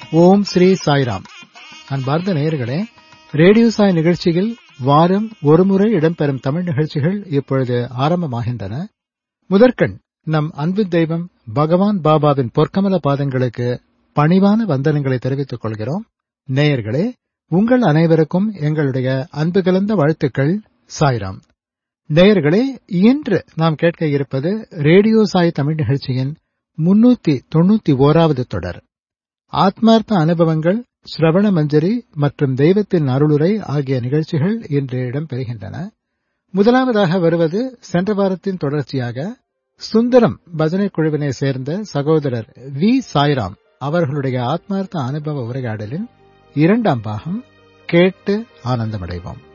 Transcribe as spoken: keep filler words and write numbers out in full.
ஓம் ஸ்ரீ சாய்ராம். அன்பார்ந்த நேயர்களே, ரேடியோ சாய் நிகழ்ச்சியில் வாரம் ஒருமுறை இடம்பெறும் தமிழ் நிகழ்ச்சிகள் இப்பொழுது ஆரம்பமாகின்றன. முதற்கண் நம் அன்பு தெய்வம் பகவான் பாபாவின் பொற்கமல பாதங்களுக்கு பணிவான வந்தனங்களை தெரிவித்துக் கொள்கிறோம். நேயர்களே, உங்கள் அனைவருக்கும் எங்களுடைய அன்பு கலந்த வாழ்த்துக்கள். சாய்ராம். நேயர்களே, இன்று நாம் கேட்க இருப்பது ரேடியோ சாய் தமிழ் நிகழ்ச்சியின் முன்னூத்தி தொண்ணூத்தி ஓராவது தொடர். ஆத்மார்த்த அனுபவங்கள், ஸ்ரவண மஞ்சரி மற்றும் தெய்வத்தின் அருளுரை ஆகிய நிகழ்ச்சிகள் இன்று இடம்பெறுகின்றன. முதலாவதாக வருவது சென்ற வாரத்தின் தொடர்ச்சியாக சுந்தரம் பஜனை குழுவினை சேர்ந்த சகோதரர் வி சாய்ராம் அவர்களுடைய ஆத்மார்த்த அனுபவ உரையாடலின் இரண்டாம் பாகம். கேட்டு ஆனந்தமடைவோம்.